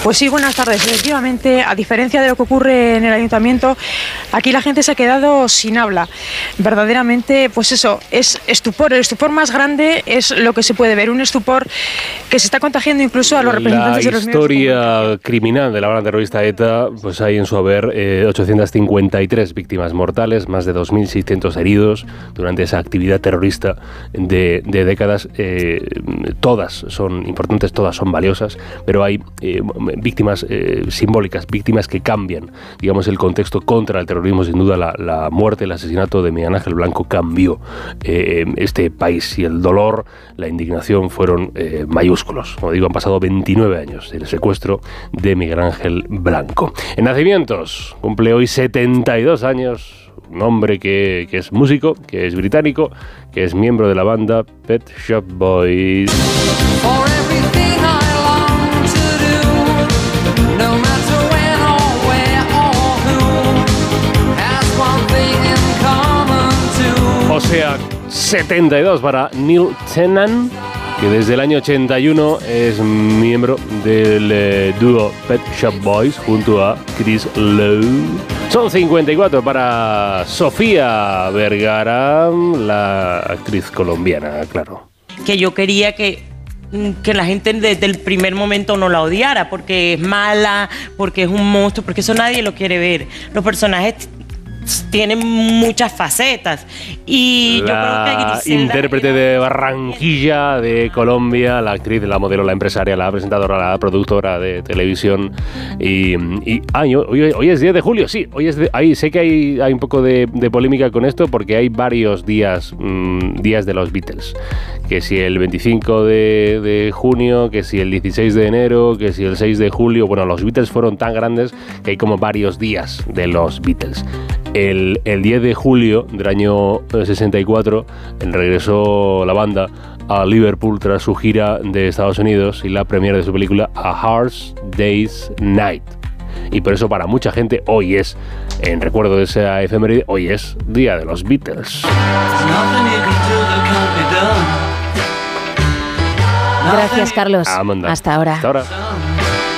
Pues sí, buenas tardes. Efectivamente, a diferencia de lo que ocurre en el ayuntamiento, aquí la gente se ha quedado sin habla. Verdaderamente, pues eso, es estupor. El estupor más grande es lo que se puede ver, un estupor que se está contagiando incluso a los representantes de los medios. La historia criminal de la banda terrorista ETA, pues hay en su haber 853 víctimas mortales, más de 2.600 heridos durante esa actividad terrorista de décadas. Todas son importantes, todas son valiosas, pero hay víctimas simbólicas, víctimas que cambian, digamos, el contexto contra el terrorismo. Sin duda la muerte, el asesinato de Miguel Ángel Blanco cambió este país, y el dolor, la indignación fueron mayúsculos. Como digo, han pasado 29 años del secuestro de Miguel Ángel Blanco. En nacimientos, cumple hoy 72 años un hombre que es músico, que es británico, que es miembro de la banda Pet Shop Boys. O sea, 72 para Neil Tennant, que desde el año 81 es miembro del dúo Pet Shop Boys junto a Chris Lowe. Son 54 para Sofía Vergara, la actriz colombiana, claro. Que yo quería que la gente desde el primer momento no la odiara, porque es mala, porque es un monstruo, porque eso nadie lo quiere ver. Los personajes tienen muchas facetas, y yo creo que Griselda, intérprete de Barranquilla, de Colombia, la actriz, la modelo, la empresaria, la presentadora, la productora de televisión, hoy es 10 de julio, sí, sé que hay un poco de polémica con esto, porque hay varios días de los Beatles, que si el 25 de junio, que si el 16 de enero, que si el 6 de julio. Bueno, los Beatles fueron tan grandes que hay como varios días de los Beatles. El 10 de julio del año 64 regresó la banda a Liverpool tras su gira de Estados Unidos y la premiere de su película A Hard Day's Night. Y por eso para mucha gente hoy es, en recuerdo de esa efeméride, hoy es Día de los Beatles. Gracias, Carlos. Amanda. Hasta ahora. Hasta ahora.